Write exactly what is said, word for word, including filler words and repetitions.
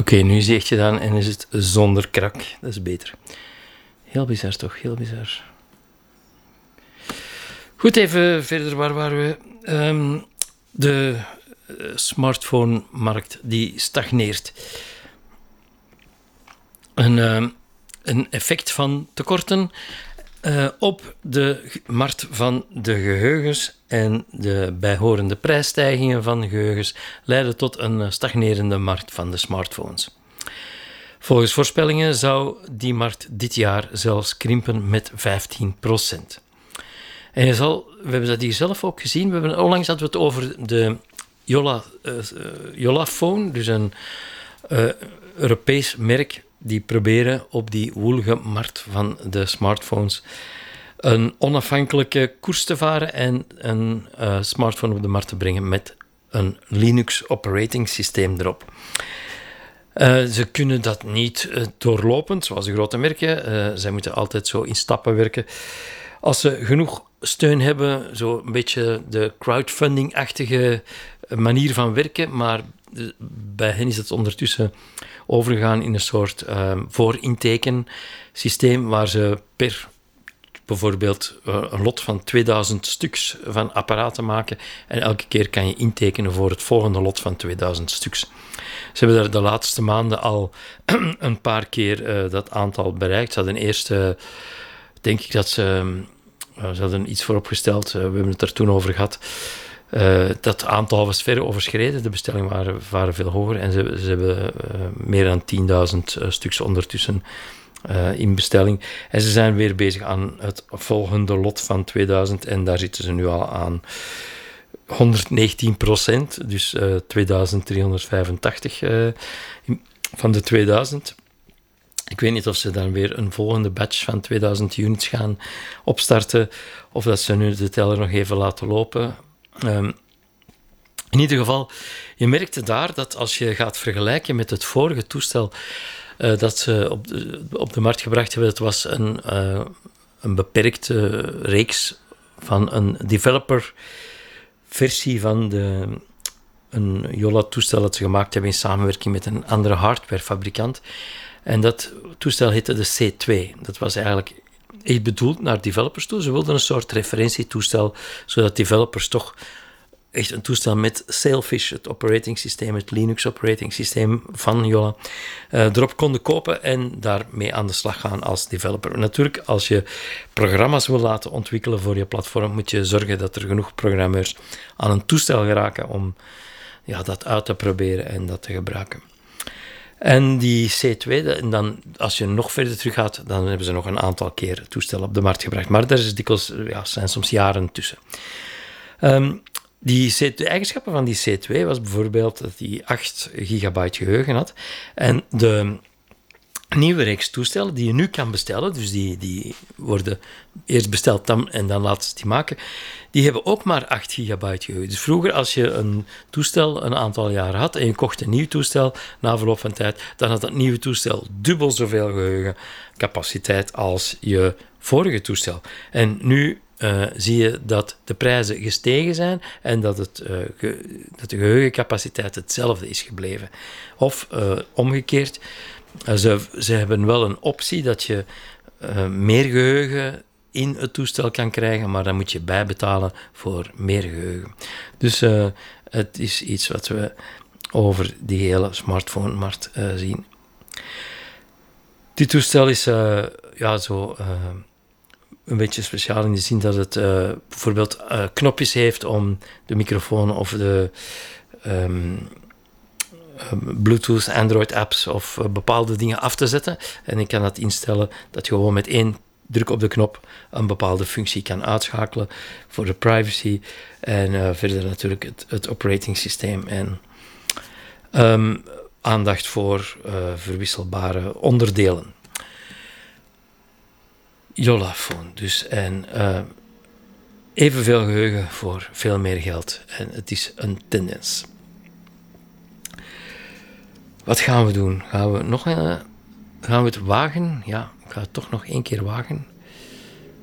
Oké, nu zie je dan en is het zonder krak. Dat is beter. Heel bizar toch, heel bizar. Goed, even verder, waar waren we? Um, de uh, smartphone-markt die stagneert. Een, uh, een effect van tekorten uh, op de markt van de geheugens en de bijhorende prijsstijgingen van geheugens leiden tot een stagnerende markt van de smartphones. Volgens voorspellingen zou die markt dit jaar zelfs krimpen met vijftien procent. En je zal, we hebben dat hier zelf ook gezien. We hebben, onlangs hadden we het over de Yola, uh, Yola-phone, dus een uh, Europees merk die proberen op die woelige markt van de smartphones een onafhankelijke koers te varen en een uh, smartphone op de markt te brengen met een Linux operating systeem erop. Uh, ze kunnen dat niet uh, doorlopend, zoals de grote merken. Uh, zij moeten altijd zo in stappen werken. Als ze genoeg steun hebben, zo een beetje de crowdfunding-achtige manier van werken, maar bij hen is het ondertussen overgegaan in een soort uh, voorinteken systeem waar ze per bijvoorbeeld uh, een lot van tweeduizend stuks van apparaten maken en elke keer kan je intekenen voor het volgende lot van tweeduizend stuks. Ze hebben daar de laatste maanden al een paar keer uh, dat aantal bereikt. Ze hadden eerst, uh, denk ik dat ze, uh, ze hadden iets vooropgesteld, uh, we hebben het er toen over gehad. Uh, dat aantal was ver overschreden, de bestellingen waren, waren veel hoger en ze, ze hebben uh, meer dan tienduizend uh, stuks ondertussen uh, in bestelling. En ze zijn weer bezig aan het volgende lot van tweeduizend en daar zitten ze nu al aan honderdnegentien procent, dus uh, tweeduizend driehonderdvijfentachtig uh, van de tweeduizend. Ik weet niet of ze dan weer een volgende batch van tweeduizend units gaan opstarten of dat ze nu de teller nog even laten lopen. Um, in ieder geval, je merkte daar dat als je gaat vergelijken met het vorige toestel uh, dat ze op de, op de markt gebracht hebben, het was een, uh, een beperkte reeks van een developer versie van de, een Yola-toestel dat ze gemaakt hebben in samenwerking met een andere hardwarefabrikant. En dat toestel heette de C twee. Dat was eigenlijk echt bedoeld naar developers toe. Ze wilden een soort referentietoestel, zodat developers toch echt een toestel met Sailfish, het operating systeem, het Linux operating systeem van Yola, uh, erop konden kopen en daarmee aan de slag gaan als developer. Natuurlijk, als je programma's wil laten ontwikkelen voor je platform, moet je zorgen dat er genoeg programmeurs aan een toestel geraken om ja, dat uit te proberen en dat te gebruiken. En die C twee, en dan, als je nog verder terug gaat, dan hebben ze nog een aantal keer toestellen op de markt gebracht. Maar daar is dikwijls, ja, zijn soms jaren tussen. Um, die C, de eigenschappen van die C twee was bijvoorbeeld dat die acht gigabyte geheugen had. En de nieuwe reeks toestellen die je nu kan bestellen, dus die, die worden eerst besteld dan, en dan laten ze die maken, die hebben ook maar acht gigabyte geheugen. Dus vroeger, als je een toestel een aantal jaren had en je kocht een nieuw toestel, na verloop van tijd, dan had dat nieuwe toestel dubbel zoveel geheugencapaciteit als je vorige toestel. En nu uh, zie je dat de prijzen gestegen zijn en dat, het, uh, ge, dat de geheugencapaciteit hetzelfde is gebleven. Of uh, omgekeerd, uh, ze, ze hebben wel een optie dat je uh, meer geheugen in het toestel kan krijgen, maar dan moet je bijbetalen voor meer geheugen. Dus uh, het is iets wat we over die hele smartphone-markt uh, zien. Dit toestel is uh, ja, zo uh, een beetje speciaal in de zin dat het uh, bijvoorbeeld uh, knopjes heeft om de microfoon of de um, Bluetooth, Android-apps of uh, bepaalde dingen af te zetten. En ik kan dat instellen dat je gewoon met één druk op de knop een bepaalde functie kan uitschakelen voor de privacy en uh, verder natuurlijk het, het operating systeem en um, aandacht voor uh, verwisselbare onderdelen. Yola-phone dus en uh, evenveel geheugen voor veel meer geld en het is een tendens. Wat gaan we doen? Gaan we nog uh, gaan we het wagen? Ja, ik ga het toch nog één keer wagen.